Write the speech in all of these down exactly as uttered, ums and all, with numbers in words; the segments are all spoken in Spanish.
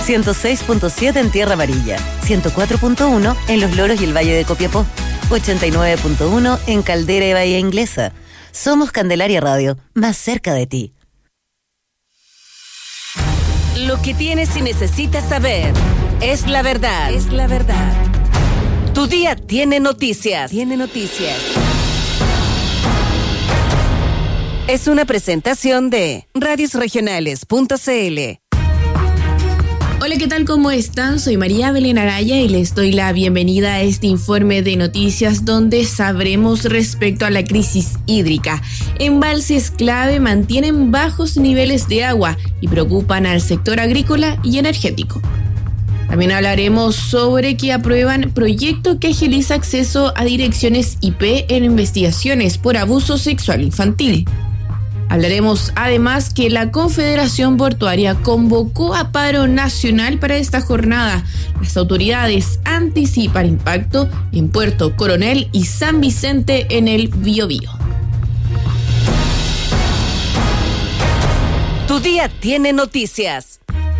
ciento seis punto siete en Tierra Amarilla, ciento cuatro punto uno en Los Loros y el Valle de Copiapó, ochenta y nueve punto uno en Caldera y Bahía Inglesa. Somos Candelaria Radio, más cerca de ti. Lo que tienes y necesitas saber es la verdad. Es la verdad. Tu día tiene noticias. Tiene noticias. Es una presentación de radios regionales punto c l. Hola, ¿qué tal? ¿Cómo están? Soy María Belén Araya y les doy la bienvenida a este informe de noticias donde sabremos respecto a la crisis hídrica. Embalses clave mantienen bajos niveles de agua y preocupan al sector agrícola y energético. También hablaremos sobre que aprueban proyecto que agiliza acceso a direcciones I P en investigaciones por abuso sexual infantil. Hablaremos además que la Confederación Portuaria convocó a paro nacional para esta jornada. Las autoridades anticipan impacto en Puerto Coronel y San Vicente en el Biobío. Tu día tiene noticias.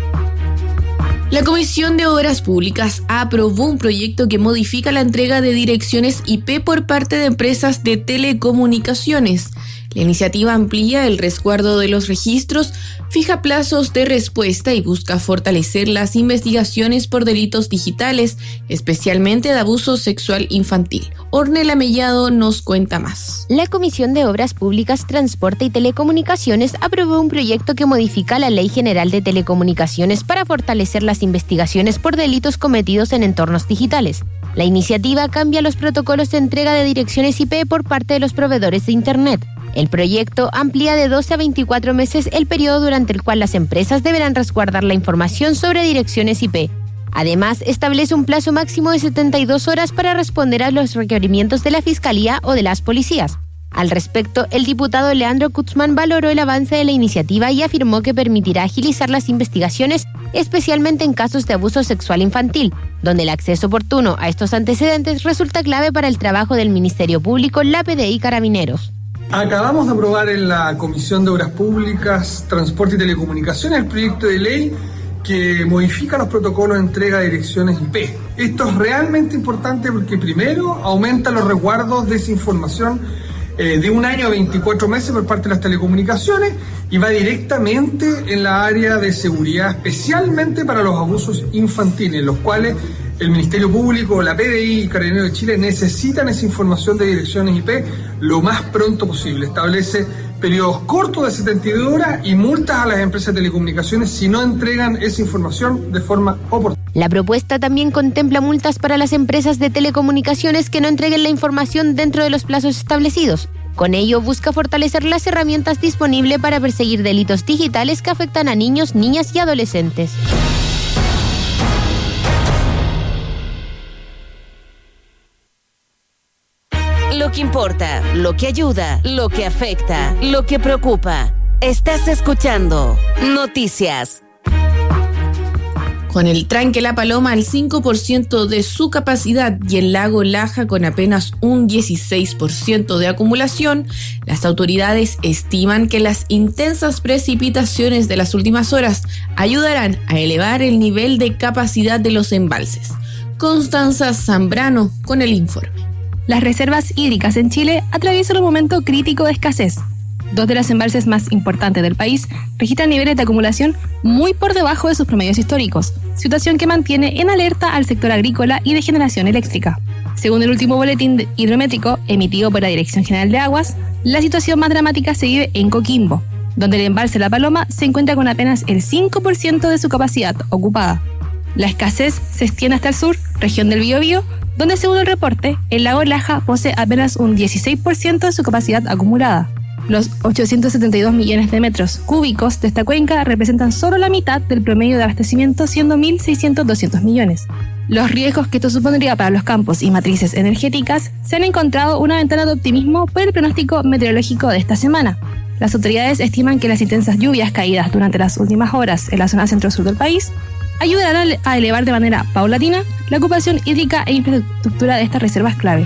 La Comisión de Obras Públicas aprobó un proyecto que modifica la entrega de direcciones I P por parte de empresas de telecomunicaciones. La iniciativa amplía el resguardo de los registros, fija plazos de respuesta y busca fortalecer las investigaciones por delitos digitales, especialmente de abuso sexual infantil. Ornella Mellado nos cuenta más. La Comisión de Obras Públicas, Transporte y Telecomunicaciones aprobó un proyecto que modifica la Ley General de Telecomunicaciones para fortalecer las investigaciones por delitos cometidos en entornos digitales. La iniciativa cambia los protocolos de entrega de direcciones I P por parte de los proveedores de Internet. El proyecto amplía de doce a veinticuatro meses el periodo durante el cual las empresas deberán resguardar la información sobre direcciones I P. Además, establece un plazo máximo de setenta y dos horas para responder a los requerimientos de la Fiscalía o de las policías. Al respecto, el diputado Leandro Kutzman valoró el avance de la iniciativa y afirmó que permitirá agilizar las investigaciones, especialmente en casos de abuso sexual infantil, donde el acceso oportuno a estos antecedentes resulta clave para el trabajo del Ministerio Público, la P D I y Carabineros. Acabamos de aprobar en la Comisión de Obras Públicas, Transporte y Telecomunicaciones el proyecto de ley que modifica los protocolos de entrega de direcciones I P. Esto es realmente importante porque primero aumenta los resguardos de esa información eh, de un año a veinticuatro meses por parte de las telecomunicaciones y va directamente en la área de seguridad, especialmente para los abusos infantiles, los cuales el Ministerio Público, la P D I y Carabineros de Chile necesitan esa información de direcciones I P lo más pronto posible. Establece periodos cortos de setenta y dos horas y multas a las empresas de telecomunicaciones si no entregan esa información de forma oportuna. La propuesta también contempla multas para las empresas de telecomunicaciones que no entreguen la información dentro de los plazos establecidos. Con ello busca fortalecer las herramientas disponibles para perseguir delitos digitales que afectan a niños, niñas y adolescentes. Lo que importa, lo que ayuda, lo que afecta, lo que preocupa. Estás escuchando Noticias. Con el tranque La Paloma al cinco por ciento de su capacidad y el lago Laja con apenas un dieciséis por ciento de acumulación, las autoridades estiman que las intensas precipitaciones de las últimas horas ayudarán a elevar el nivel de capacidad de los embalses. Constanza Zambrano con el informe. Las reservas hídricas en Chile atraviesan un momento crítico de escasez. Dos de los embalses más importantes del país registran niveles de acumulación muy por debajo de sus promedios históricos, situación que mantiene en alerta al sector agrícola y de generación eléctrica. Según el último boletín hidrométrico emitido por la Dirección General de Aguas, la situación más dramática se vive en Coquimbo, donde el embalse La Paloma se encuentra con apenas el cinco por ciento de su capacidad ocupada. La escasez se extiende hasta el sur, región del Biobío, donde según el reporte, el lago Laja posee apenas un dieciséis por ciento de su capacidad acumulada. Los ochocientos setenta y dos millones de metros cúbicos de esta cuenca representan solo la mitad del promedio de abastecimiento, siendo mil seiscientos a doscientos millones. Los riesgos que esto supondría para los campos y matrices energéticas se han encontrado una ventana de optimismo por el pronóstico meteorológico de esta semana. Las autoridades estiman que las intensas lluvias caídas durante las últimas horas en la zona centro-sur del país ayudarán a elevar de manera paulatina la ocupación hídrica e infraestructura de estas reservas clave.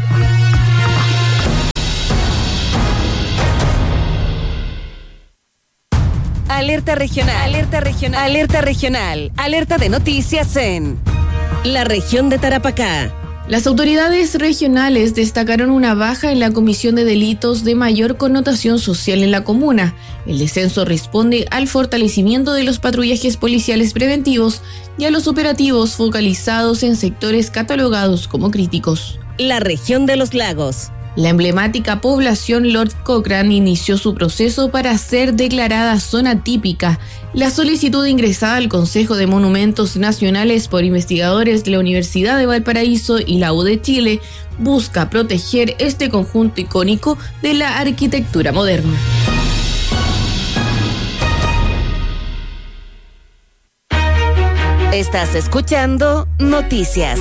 Alerta regional, alerta regional, alerta regional, alerta de noticias en la región de Tarapacá. Las autoridades regionales destacaron una baja en la comisión de delitos de mayor connotación social en la comuna. El descenso responde al fortalecimiento de los patrullajes policiales preventivos y a los operativos focalizados en sectores catalogados como críticos. La región de los lagos. La emblemática población Lord Cochrane inició su proceso para ser declarada zona típica. La solicitud ingresada al Consejo de Monumentos Nacionales por investigadores de la Universidad de Valparaíso y la U de Chile busca proteger este conjunto icónico de la arquitectura moderna. Estás escuchando Noticias.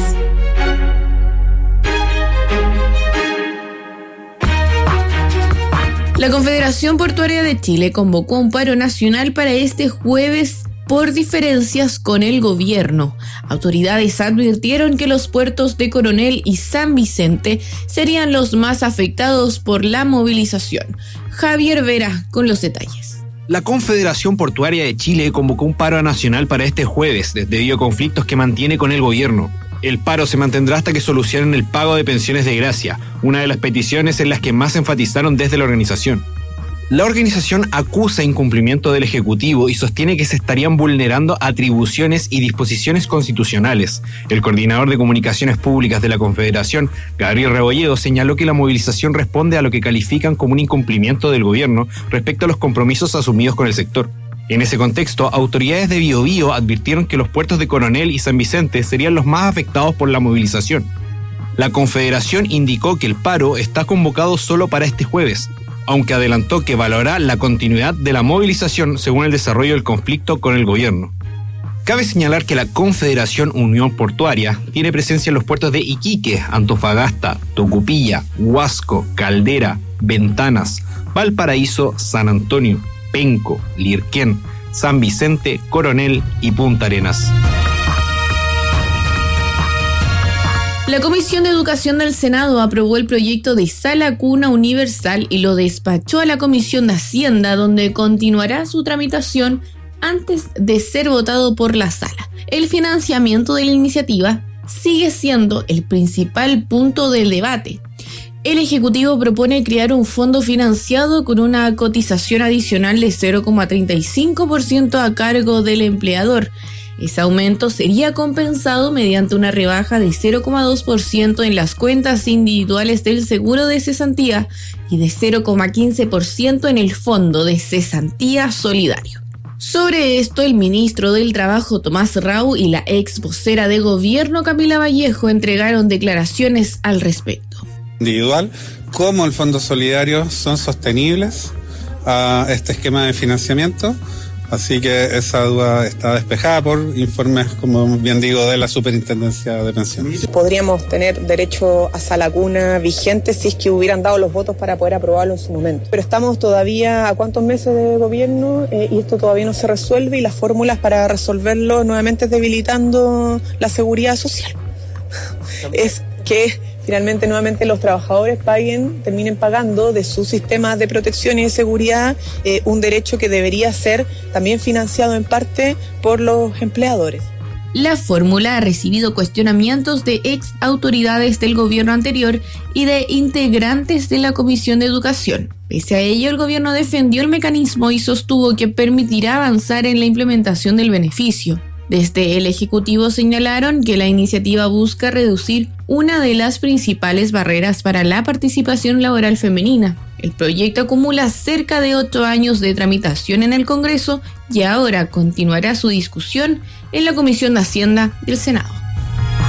La Confederación Portuaria de Chile convocó un paro nacional para este jueves por diferencias con el gobierno. Autoridades advirtieron que los puertos de Coronel y San Vicente serían los más afectados por la movilización. Javier Vera con los detalles. La Confederación Portuaria de Chile convocó un paro nacional para este jueves debido a conflictos que mantiene con el gobierno. El paro se mantendrá hasta que solucionen el pago de pensiones de gracia, una de las peticiones en las que más enfatizaron desde la organización. La organización acusa incumplimiento del Ejecutivo y sostiene que se estarían vulnerando atribuciones y disposiciones constitucionales. El coordinador de comunicaciones públicas de la Confederación, Gabriel Rebolledo, señaló que la movilización responde a lo que califican como un incumplimiento del gobierno respecto a los compromisos asumidos con el sector. En ese contexto, autoridades de Biobío advirtieron que los puertos de Coronel y San Vicente serían los más afectados por la movilización. La Confederación indicó que el paro está convocado solo para este jueves, aunque adelantó que valorará la continuidad de la movilización según el desarrollo del conflicto con el gobierno. Cabe señalar que la Confederación Unión Portuaria tiene presencia en los puertos de Iquique, Antofagasta, Tocopilla, Huasco, Caldera, Ventanas, Valparaíso, San Antonio, Penco, Lirquén, San Vicente, Coronel y Punta Arenas. La Comisión de Educación del Senado aprobó el proyecto de Sala Cuna Universal y lo despachó a la Comisión de Hacienda, donde continuará su tramitación antes de ser votado por la Sala. El financiamiento de la iniciativa sigue siendo el principal punto del debate. El Ejecutivo propone crear un fondo financiado con una cotización adicional de cero coma treinta y cinco por ciento a cargo del empleador. Ese aumento sería compensado mediante una rebaja de cero coma dos por ciento en las cuentas individuales del seguro de cesantía y de cero coma quince por ciento en el fondo de cesantía solidario. Sobre esto, el ministro del Trabajo, Tomás Rau, y la ex vocera de gobierno, Camila Vallejo, entregaron declaraciones al respecto. Individual, como el Fondo Solidario son sostenibles a este esquema de financiamiento, así que esa duda está despejada por informes, como bien digo, de la Superintendencia de Pensiones. Podríamos tener derecho a sala cuna vigente si es que hubieran dado los votos para poder aprobarlo en su momento. Pero estamos todavía a cuántos meses de gobierno eh, y esto todavía no se resuelve, y las fórmulas para resolverlo nuevamente es debilitando la seguridad social. Es que finalmente nuevamente los trabajadores paguen, terminen pagando de sus sistemas de protección y de seguridad eh, un derecho que debería ser también financiado en parte por los empleadores. La fórmula ha recibido cuestionamientos de ex autoridades del gobierno anterior y de integrantes de la Comisión de Educación. Pese a ello, el gobierno defendió el mecanismo y sostuvo que permitirá avanzar en la implementación del beneficio. Desde el Ejecutivo señalaron que la iniciativa busca reducir una de las principales barreras para la participación laboral femenina. El proyecto acumula cerca de ocho años de tramitación en el Congreso y ahora continuará su discusión en la Comisión de Hacienda del Senado.